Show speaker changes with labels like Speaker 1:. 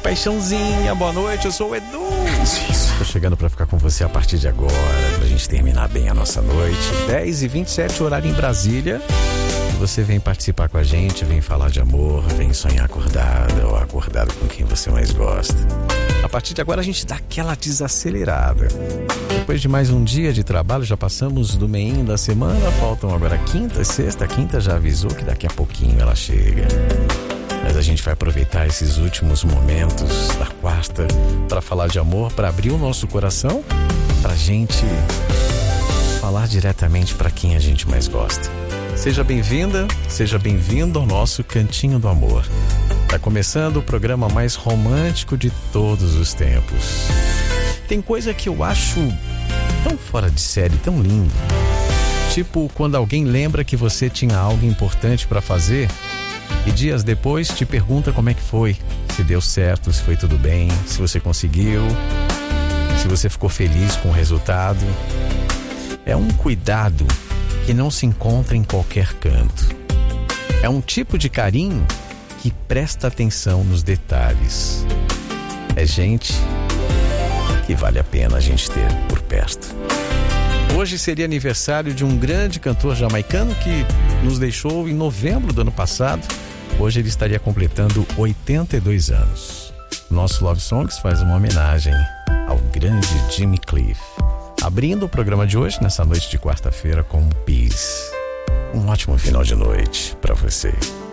Speaker 1: paixãozinha, boa noite, eu sou o Edu. Tô chegando pra ficar com você a partir de agora, pra gente terminar bem a nossa noite. 10h27, horário em Brasília. Você vem participar com a gente, vem falar de amor, vem sonhar acordada ou acordado com quem você mais gosta. A partir de agora a gente dá aquela desacelerada. Depois de mais um dia de trabalho, já passamos do meio da semana, faltam agora quinta e sexta. A quinta já avisou que daqui a pouquinho ela chega. Mas a gente vai aproveitar esses últimos momentos da quarta para falar de amor, para abrir o nosso coração, pra gente falar diretamente para quem a gente mais gosta. Seja bem-vinda, seja bem-vindo ao nosso Cantinho do Amor. Tá começando o programa mais romântico de todos os tempos. Tem coisa que eu acho tão fora de série, tão lindo. Tipo quando alguém lembra que você tinha algo importante para fazer e dias depois te pergunta como é que foi, se deu certo, se foi tudo bem, se você conseguiu, se você ficou feliz com o resultado. É um cuidado que não se encontra em qualquer canto. É um tipo de carinho que presta atenção nos detalhes. É gente que vale a pena a gente ter por perto. Hoje seria aniversário de um grande cantor jamaicano que nos deixou em novembro do ano passado. Hoje ele estaria completando 82 anos. Nosso Love Songs faz uma homenagem ao grande Jimmy Cliff. Abrindo o programa de hoje, nessa noite de quarta-feira, com Peace. Um ótimo final de noite para você.